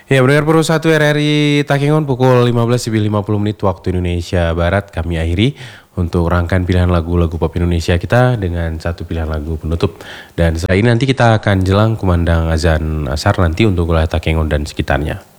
Ya, benar Pro 1 RRI Takengon pukul 15.50 waktu Indonesia Barat kami akhiri untuk rangkaian pilihan lagu-lagu pop Indonesia kita dengan satu pilihan lagu penutup. Dan setelah ini nanti kita akan jelang kumandang azan asar nanti untuk wilayah Takengon dan sekitarnya.